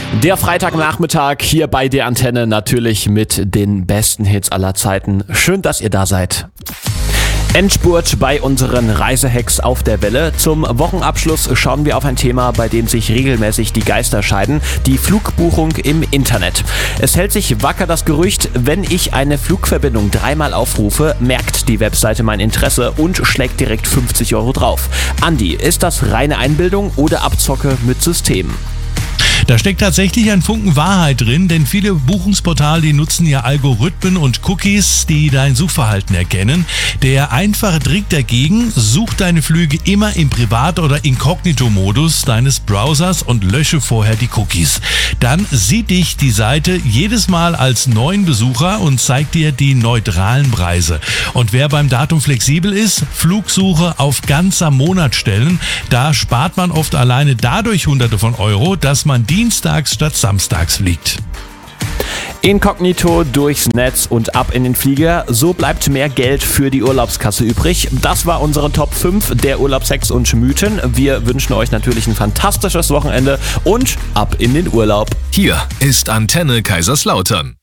Der Freitagnachmittag hier bei der Antenne, natürlich mit den besten Hits aller Zeiten. Schön, dass ihr da seid. Endspurt bei unseren Reisehacks auf der Welle. Zum Wochenabschluss schauen wir auf ein Thema, bei dem sich regelmäßig die Geister scheiden: die Flugbuchung im Internet. Es hält sich wacker das Gerücht, wenn ich eine Flugverbindung 3-mal aufrufe, merkt die Webseite mein Interesse und schlägt direkt 50 € drauf. Andi, ist das reine Einbildung oder Abzocke mit System? Da steckt tatsächlich ein Funken Wahrheit drin, denn viele Buchungsportale, die nutzen ja Algorithmen und Cookies, die dein Suchverhalten erkennen. Der einfache Trick dagegen: such deine Flüge immer im Privat- oder Inkognito-Modus deines Browsers und lösche vorher die Cookies. Dann sieht dich die Seite jedes Mal als neuen Besucher und zeigt dir die neutralen Preise. Und wer beim Datum flexibel ist, Flugsuche auf ganzer Monat stellen. Da spart man oft alleine dadurch Hunderte von Euro, dass man dienstags statt samstags fliegt. Inkognito durchs Netz und ab in den Flieger. So bleibt mehr Geld für die Urlaubskasse übrig. Das war unsere Top 5 der Urlaubshacks und Mythen. Wir wünschen euch natürlich ein fantastisches Wochenende und ab in den Urlaub. Hier ist Antenne Kaiserslautern.